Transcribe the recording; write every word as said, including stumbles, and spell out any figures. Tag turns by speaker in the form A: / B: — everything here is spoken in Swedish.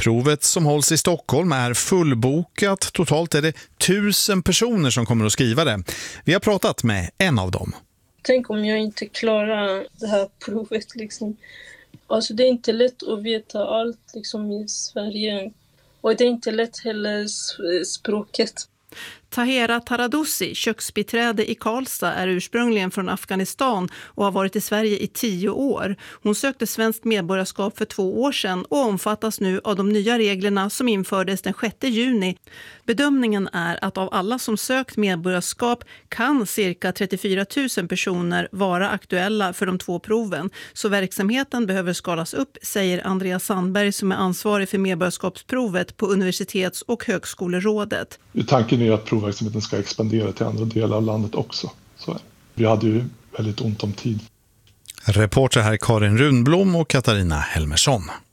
A: Provet som hålls i Stockholm är fullbokat. Totalt är det tusen personer som kommer att skriva det. Vi har pratat med en av dem.
B: Tänk om jag inte klarar det här provet. Liksom. Alltså det är inte lätt att veta allt liksom, i Sverige. Och det är inte lätt heller språket.
C: Tahera Taradussi, köksbiträde i Karlstad, är ursprungligen från Afghanistan och har varit i Sverige i tio år. Hon sökte svenskt medborgarskap för två år sedan och omfattas nu av de nya reglerna som infördes den sjätte juni. Bedömningen är att av alla som sökt medborgarskap kan cirka trettiofyra tusen personer vara aktuella för de två proven. Så verksamheten behöver skalas upp, säger Andreas Sandberg som är ansvarig för medborgarskapsprovet på Universitets- och högskolerådet.
D: Tanken är att provverksamheten ska expandera till andra delar av landet också. Så vi hade ju väldigt ont om tid.
A: Reporter här Karin Runblom och Katarina Helmersson.